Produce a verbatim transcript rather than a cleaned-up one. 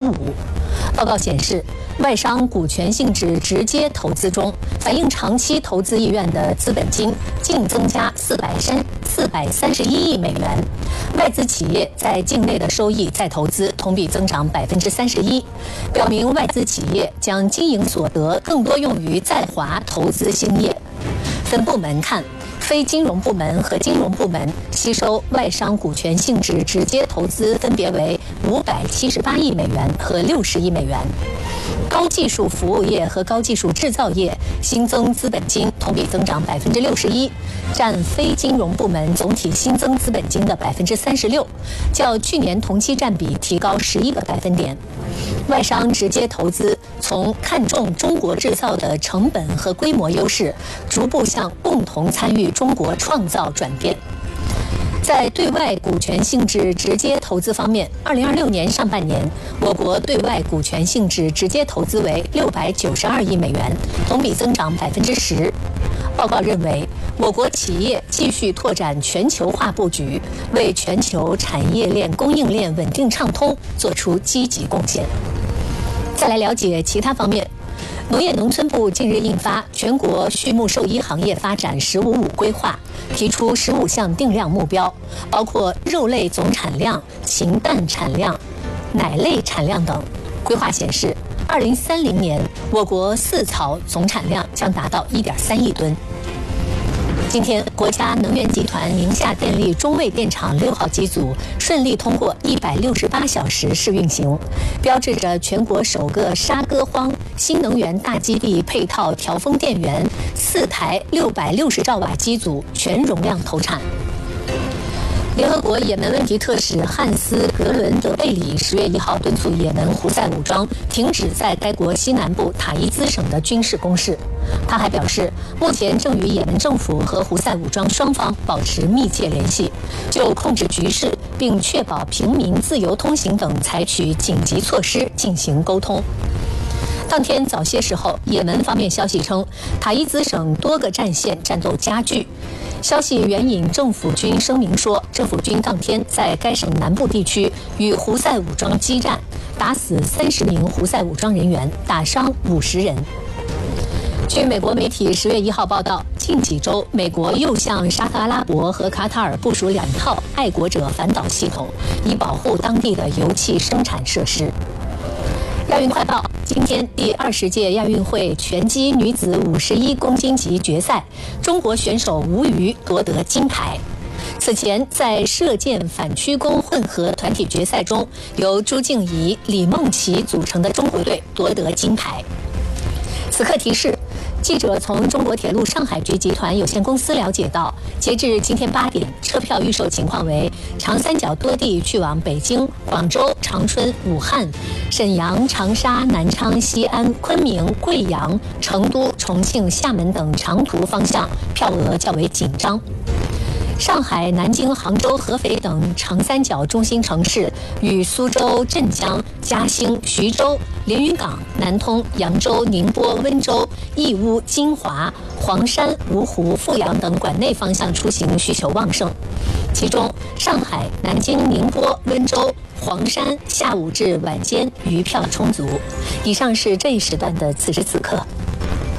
五。报告显示，外商股权性质直接投资中，反映长期投资意愿的资本金净增加四百三四百三十一亿美元，外资企业在境内的收益再投资同比增长百分之三十一，表明外资企业将经营所得更多用于在华投资兴业。分部门看，非金融部门和金融部门吸收外商股权性质直接投资分别为五百七十八亿美元和六十亿美元。高技术服务业和高技术制造业新增资本金同比增长百分之六十一，占非金融部门总体新增资本金的百分之三十六，较去年同期占比提高十一个百分点。外商直接投资从看重中国制造的成本和规模优势，逐步向共同参与中国创造转变。在对外股权性质直接投资方面，二零二六年上半年，我国对外股权性质直接投资为六百九十二亿美元，同比增长百分之十。报告认为，我国企业继续拓展全球化布局，为全球产业链供应链稳定畅通做出积极贡献。再来了解其他方面。农业农村部近日印发《全国畜牧兽医行业发展“十五五”规划》，提出十五项定量目标，包括肉类总产量、禽蛋产量、奶类产量等。规划显示，二零三零年我国饲草总产量将达到一点三亿吨。今天，国家能源集团宁夏电力中卫电厂六号机组顺利通过一百六十八小时试运行，标志着全国首个沙歌荒新能源大基地配套调峰电源四台六百六十兆瓦机组全容量投产。联合国也门问题特使汉斯·格伦德贝里十月一号敦促也门胡塞武装停止在该国西南部塔伊兹省的军事攻势。他还表示，目前正与也门政府和胡塞武装双方保持密切联系，就控制局势并确保平民自由通行等采取紧急措施进行沟通。当天早些时候，也门方面消息称，塔伊兹省多个战线战斗加剧。消息援引政府军声明说，政府军当天在该省南部地区与胡塞武装激战，打死三十名胡塞武装人员，打伤五十人。据美国媒体十月一号报道，近几周，美国又向沙特阿拉伯和卡塔尔部署两套爱国者反导系统，以保护当地的油气生产设施。亚运快报，今天第二十届亚运会拳击女子五十一公斤级决赛，中国选手吴瑜夺得金牌。此前，在射箭反曲弓混合团体决赛中，由朱静怡、李梦琪组成的中国队夺得金牌。此刻提示，记者从中国铁路上海局集团有限公司了解到，截至今天八点，车票预售情况为：长三角多地去往北京、广州、长春、武汉、沈阳、长沙、南昌、西安、昆明、贵阳、成都、重庆、厦门等长途方向票额较为紧张。上海、南京、杭州、合肥等长三角中心城市与苏州、镇江、嘉兴、徐州、连云港、南通、扬州、宁波、温州、义乌、金华、黄山、芜湖、阜阳等管内方向出行需求旺盛。其中，上海、南京、宁波、温州、黄山下午至晚间余票充足。以上是这一时段的此时此刻。